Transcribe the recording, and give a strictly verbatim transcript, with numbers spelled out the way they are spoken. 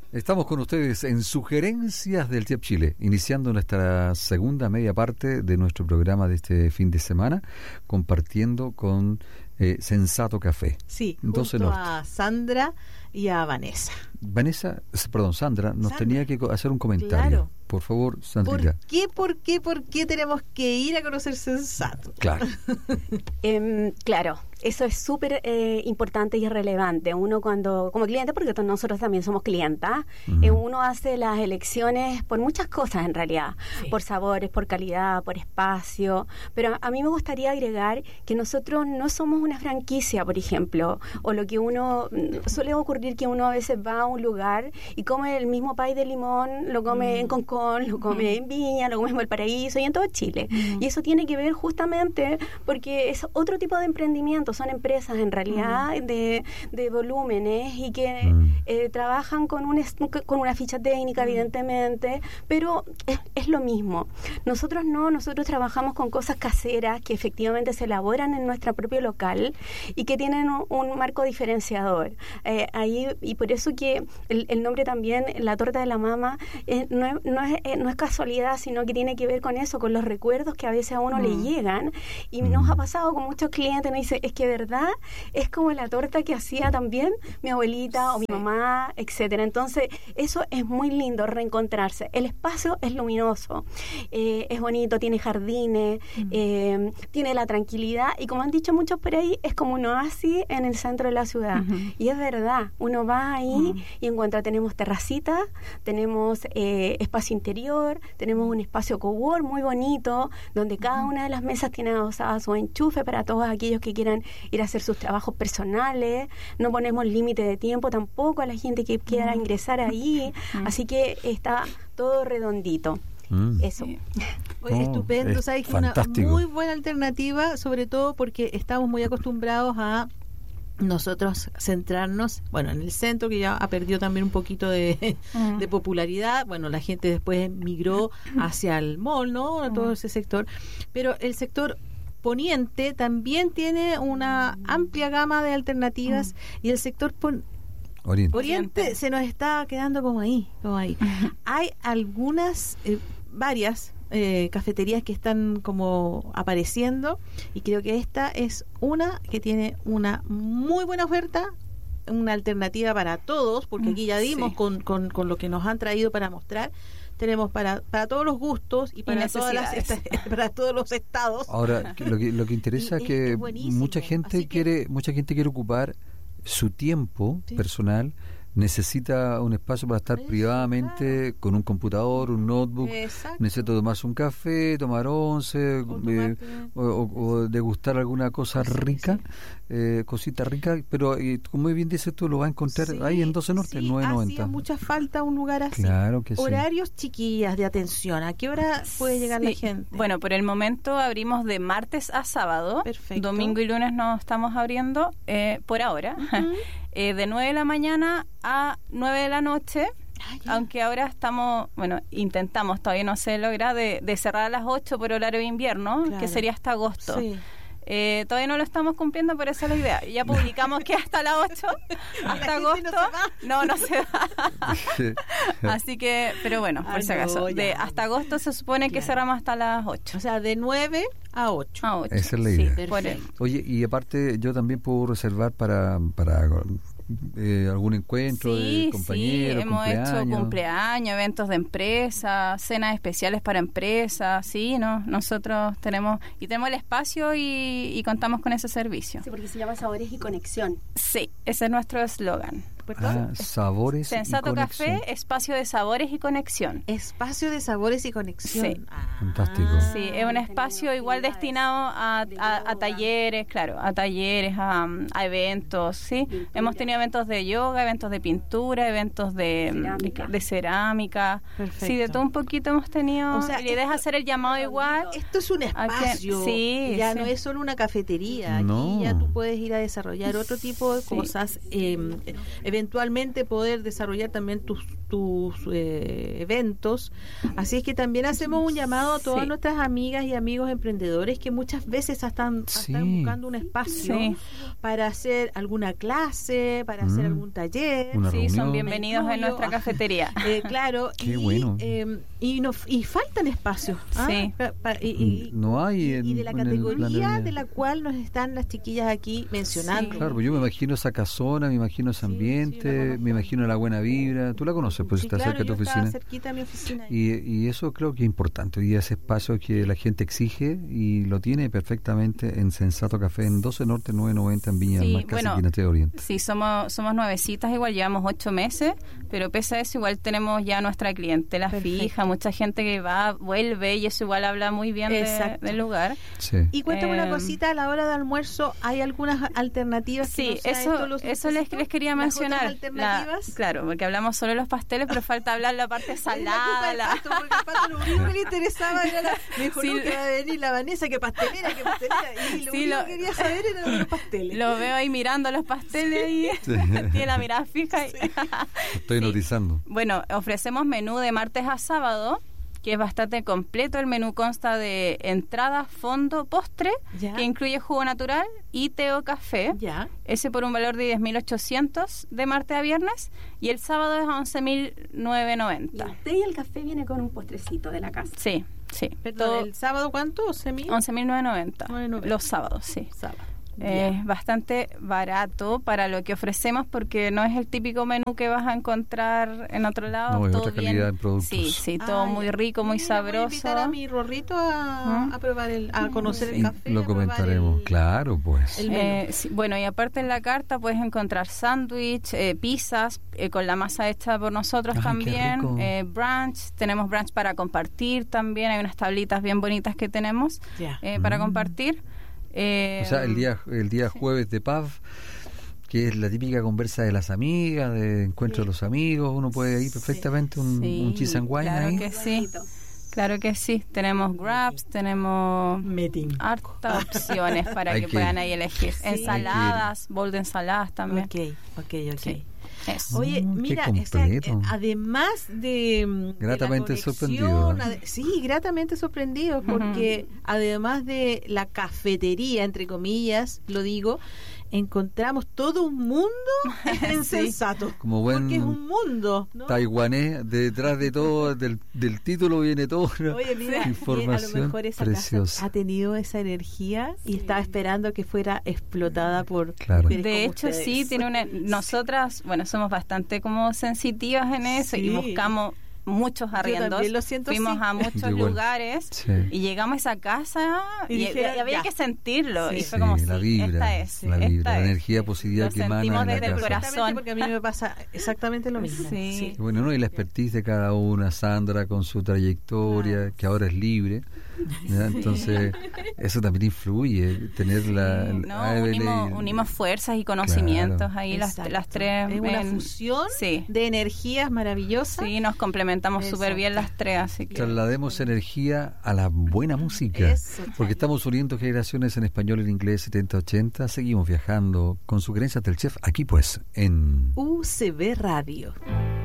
Estamos con ustedes en Sugerencias del Chef Chile, iniciando nuestra segunda media parte de nuestro programa de este fin de semana, compartiendo con eh, Sensato Café. Sí, doce junto Norte. a Sandra y a Vanessa. Vanessa, perdón, Sandra, nos Sandra. tenía que hacer un comentario. Claro. Por favor, Sandrita. ¿Por qué, por qué, por qué tenemos que ir a conocer Sensato? Claro. Eh, claro, eso es súper eh, importante y relevante. Uno cuando, como cliente, porque todos nosotros también somos clientas, Uh-huh. eh, uno hace las elecciones por muchas cosas en realidad, Sí. por sabores, por calidad, por espacio, pero a, a mí me gustaría agregar que nosotros no somos una franquicia, por ejemplo, o lo que uno, suele ocurrir que uno a veces va a un lugar y come el mismo pay de limón, lo come mm. en Concón, lo come mm. en Viña, lo come en Valparaíso y en todo Chile. Mm. Y eso tiene que ver justamente porque es otro tipo de emprendimiento, son empresas en realidad mm. de, de volúmenes y que mm. eh, trabajan con, un, con una ficha técnica, mm. evidentemente, pero es, es lo mismo. Nosotros no, nosotros trabajamos con cosas caseras que efectivamente se elaboran en nuestro propio local y que tienen un, un marco diferenciador. Eh, ahí, y por eso que el, el nombre también, la torta de la mama, eh, no, es, no, es, eh, no es casualidad, sino que tiene que ver con eso, con los recuerdos que a veces a uno mm. le llegan. Y mm. nos ha pasado con muchos clientes, nos dicen, es que verdad, es como la torta que hacía también mi abuelita o mi mamá, etcétera. Entonces, eso es muy lindo, reencontrarse. El espacio es luminoso, eh, es bonito, tiene jardines, mm. eh, tiene la tranquilidad, y como han dicho muchos por ahí, es como un oasis en el centro de la ciudad. Uh-huh. Y es verdad, uno va ahí uh-huh. y encuentra, tenemos terracita, tenemos eh, espacio interior, tenemos un espacio cowork muy bonito, donde cada una de las mesas tiene adosada su enchufe para todos aquellos que quieran ir a hacer sus trabajos personales. No ponemos límite de tiempo tampoco a la gente que quiera uh-huh. ingresar ahí, uh-huh. así que está todo redondito. Mm. Eso. Sí. Oye, estupendo, es sabes que fantástico. Una muy buena alternativa, sobre todo porque estamos muy acostumbrados a nosotros centrarnos, bueno, en el centro, que ya ha perdido también un poquito de, mm. de popularidad. Bueno, la gente después migró hacia el mall, ¿no? A todo ese sector, pero el sector poniente también tiene una amplia gama de alternativas mm. y el sector pon- Oriente. Oriente se nos está quedando como ahí, como ahí. Uh-huh. Hay algunas, eh, varias eh, cafeterías que están como apareciendo, y creo que esta es una que tiene una muy buena oferta, una alternativa para todos, porque aquí ya dimos sí. con, con, con lo que nos han traído para mostrar. Tenemos para para todos los gustos y para, y todas las esta, para todos los estados. Ahora, lo que, lo que interesa y, es que es mucha gente que, quiere mucha gente quiere ocupar su tiempo sí. personal, necesita un espacio para estar Exacto. privadamente con un computador, un notebook, Exacto. necesita tomarse un café, tomar once eh, o, o, o degustar alguna cosa sí, rica, sí. Eh, cosita rica, pero eh, como muy bien dices tú, lo va a encontrar sí, ahí en doce Norte, sí, nueve noventa. Hacía mucha falta un lugar así. Claro que Horarios sí. chiquillas de atención, ¿a qué hora puede llegar sí. la gente? Bueno, por el momento abrimos de martes a sábado. Perfecto. Domingo y lunes no estamos abriendo, eh, por ahora. Uh-huh. eh, de nueve de la mañana a nueve de la noche. Ah, aunque ahora estamos, bueno, intentamos, todavía no se logra, de, de cerrar a las ocho por horario de invierno, claro. que sería hasta agosto. Sí. Eh, todavía no lo estamos cumpliendo, pero esa es la idea. Ya publicamos que hasta las ocho, hasta agosto. No, no se va. Así que, pero bueno, por ah, si acaso. No, de hasta agosto se supone que claro. cerramos hasta las ocho. O sea, de nueve a ocho. A ocho. Esa es la idea. Sí, por Oye, y aparte, yo también puedo reservar para. para Eh, algún encuentro sí, de compañeros, sí, hemos cumpleaños. hecho cumpleaños, eventos de empresa, cenas especiales para empresas, sí, no, nosotros tenemos y tenemos el espacio y, y contamos con ese servicio. Sí, porque se llama Sabores y Conexión. Sí, ese es nuestro eslogan. Ah, sabores Sensato y conexión. Café, espacio de sabores y conexión. Espacio de sabores y conexión. Sí. Ah, fantástico. Sí, es un espacio igual destinado a, a, a talleres, claro, a talleres, a, a eventos, sí. Pintura. Hemos tenido eventos de yoga, eventos de pintura, eventos de cerámica. De, de cerámica. Perfecto. Sí, de todo un poquito hemos tenido. O sea, la idea es hacer el llamado igual. Esto es un espacio. Que, sí, ya sí. no es solo una cafetería. No. Aquí ya tú puedes ir a desarrollar otro tipo de cosas. Sí. Eh, eventualmente poder desarrollar también tus tus eh, eventos. Así es que también hacemos un llamado a todas sí. nuestras amigas y amigos emprendedores que muchas veces están, sí. están buscando un espacio sí. para hacer alguna clase, para mm. hacer algún taller. Sí, reunión. Son bienvenidos en nuestra cafetería. Eh, claro. Qué y, bueno. Eh, y, no, y faltan espacios. ¿ah? Sí. Pa, pa, y, y, no hay en, y de la categoría de la cual nos están las chiquillas aquí mencionando. Sí. Claro, pues yo me imagino esa casona, me imagino ese ambiente, sí, sí, me imagino la buena vibra. Tú la conoces, pues sí, está claro, cerca de tu yo oficina. Cerquita a mi oficina. Y, y eso creo que es importante. Y ese espacio que la gente exige y lo tiene perfectamente en Sensato Café, en doce Norte nueve noventa en Viña del sí, Mar, casi bueno, en Oriente. Sí, somos somos nuevecitas, igual llevamos ocho meses, pero pese a eso igual tenemos ya nuestra clientela Perfecto. fija, mucha gente que va, vuelve y eso igual habla muy bien de, del lugar. Sí. Y cuéntame eh, una cosita, a la hora de almuerzo, ¿hay algunas alternativas? Sí, que no sea eso, esto, los eso les, les quería mencionar. Alternativas? La, claro, porque hablamos solo de los pasteles, pero falta hablar la parte salada. La... Pasto, porque el pasto lo único que le interesaba era la... Me dijo, sí, no, que va a venir la Vanessa, que pastelera, que pastelera. Y lo sí, único lo, que quería saber era los pasteles. Lo veo ahí mirando los pasteles y sí. tiene la mirada fija. Y... Sí. Estoy sí. notizando. Bueno, ofrecemos menú de martes a sábado, que es bastante completo. El menú consta de entrada, fondo, postre, ¿ya? Que incluye jugo natural y té o café. ¿Ya? Ese por un valor de diez mil ochocientos de martes a viernes. Y el sábado es once mil novecientos noventa. ¿Y el té y el café viene con un postrecito de la casa? Sí, sí. Perdón, Todo, ¿el sábado cuánto? ¿once mil? once mil novecientos noventa. Los sábados, sí. Sábado. Es eh, bastante barato para lo que ofrecemos porque no es el típico menú que vas a encontrar en otro lado. No, es todo otra bien. calidad en productos. Sí, sí, todo Ay, muy rico, muy mira, sabroso. Voy a invitar a mi Rorrito a, ¿Mm? a probar el, a conocer sí, el café. Lo comentaremos, el, claro, pues. El eh, sí, bueno, y aparte en la carta puedes encontrar sándwich, eh, pizzas eh, con la masa hecha por nosotros Ay, también, eh, brunch, tenemos brunch para compartir también, hay unas tablitas bien bonitas que tenemos yeah. eh, para mm. compartir. Eh, o sea, el día el día jueves de pub, que es la típica conversa de las amigas, de encuentro sí. de los amigos, uno puede ir perfectamente un, sí, un cheese and wine claro ahí. Que sí. Claro que sí, tenemos grabs, tenemos Meeting. hartas opciones para que, que puedan ahí elegir. Sí. Ensaladas, bol de ensaladas también. Ok, ok, ok. Sí. Eso. Oye, mm, mira, o sea, además de gratamente de sorprendido. Ad, sí, gratamente sorprendido, porque uh-huh. además de la cafetería, entre comillas, lo digo, encontramos todo un mundo en sí. Sensato. Como buen porque es un mundo, ¿no? taiwanés, detrás de todo, del, del título viene todo. Oye, mira, información a lo mejor esa preciosa. casa ha tenido esa energía y sí. estaba esperando que fuera explotada por claro. De hecho, ustedes. sí, tiene una, nosotras, bueno, somos bastante como sensitivas en eso sí. y buscamos muchos arriendos. Fuimos así. a muchos lugares sí. y llegamos a esa casa y, y, dijeron, y había ya. que sentirlo. Sí. Y fue como, sí, la vibra, esta es. La, vibra, esta la es. energía positiva Lo que emana sentimos en la desde el casa. corazón. Porque a mí me pasa exactamente lo mismo. Sí. Sí. Bueno, ¿no? Y la expertise de cada una, Sandra con su trayectoria, ah. que ahora es libre. ¿Ya? Entonces, eso también influye, tener sí, la... No, unimos, unimos fuerzas y conocimientos claro. ahí, las, las tres. Es una en, fusión sí. de energías maravillosas. Sí, nos complementamos súper bien las tres, así que... Traslademos energía a la buena música, eso, porque estamos uniendo generaciones en español y en inglés setenta ochenta, seguimos viajando con sugerencias del chef, aquí pues, en... U C B Radio.